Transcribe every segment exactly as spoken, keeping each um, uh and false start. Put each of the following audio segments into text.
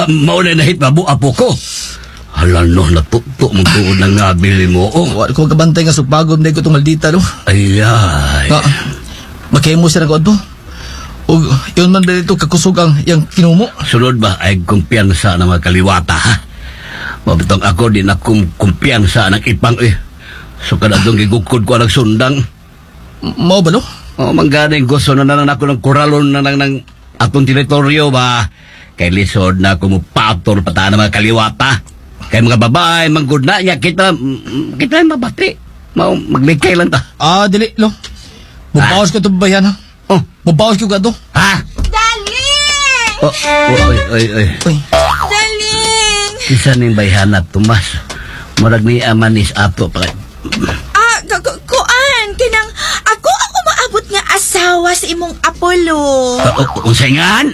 mao na nahit babu apo ko. Hala no, natuto mong tuod na nga bili mo. Oh. Wala ko kabantay nga supagod na ko itong maldita, no? Ay, ay. Ah, makaya mo siya na ko ito. O, yun man dito kakusog ang yung kinumo. Sunod ba ay kumpiyansa ng mga kaliwata, ha? Mabitong ako din akong kumpiyansa ng ipang, eh. So, kadadong gigukod ko ang sundang. Mao ba, no? O, mangganing gusto na nanan ako ng kuralon na ng, ng atong teritoryo ba? Kay lisod na ako mupatol pata ng mga kaliwata. Kay mga babae, manggod na niya, kita, kita mabati. Mau, maglikay lang ta. Ah, dili, no? Mubawas ko ito bayan, ha? Oh, Mubawas ko ka ito. ha? Daling! Oh, oh, oy, oy, oy. Uy, Daling! Isa ning bayhanat, Tomas. Murag ni amanis ato pa. Ah, k- k- kuan, kinang ako ako maabot nga asawa sa imong Apollo. Uh, uh, unsayngan?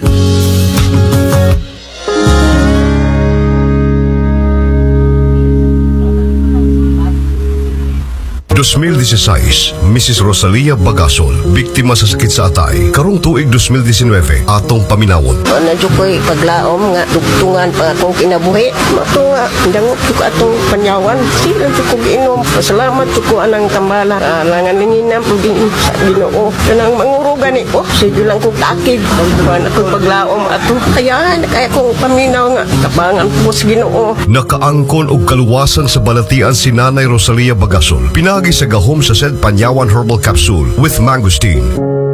twenty sixteen, Missus Rosalia Bagasol, biktima sa sakit sa atay. Karong tuig twenty nineteen, atong paminawon. Ano dyo ko'y paglaom nga, dugtungan pa akong kinabuhi. Mato nga, dangot ko atong panyawan. Sila dyo ko giinom. Pasalamat dyo ko anang kambala. Alangan linginan po din sa Ginoo. Kanang mangurugan ni ko. Sige lang kong takig. Pagduman akong paglaom ato. Kaya, kaya kong paminaw nga. Kapangan po sa Ginoo. Nakaangkon og kaluwasan sa balatian si Nanay Rosalia Bagasol. Pinagi sa gahom sa said Panyawan Herbal Capsule with Mangosteen.